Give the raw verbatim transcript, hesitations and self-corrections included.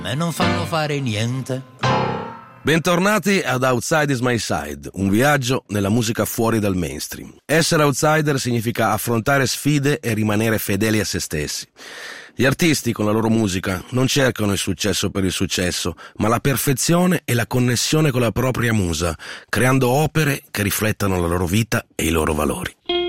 e non fanno fare niente. Bentornati ad Outside is My Side, un viaggio nella musica fuori dal mainstream. Essere outsider significa affrontare sfide e rimanere fedeli a se stessi. Gli artisti con la loro musica non cercano il successo per il successo, ma la perfezione e la connessione con la propria musa, creando opere che riflettano la loro vita e i loro valori.